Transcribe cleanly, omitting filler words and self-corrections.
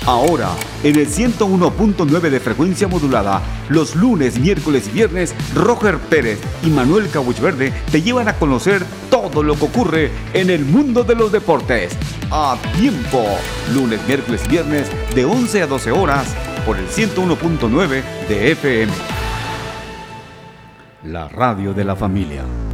Ahora, en el 101.9 de frecuencia modulada, los lunes, miércoles y viernes, Roger Pérez y Manuel Cabuchverde te llevan a conocer todo lo que ocurre en el mundo de los deportes. A tiempo, lunes, miércoles y viernes, de 11 a 12 horas, por el 101.9 de FM. La radio de la familia.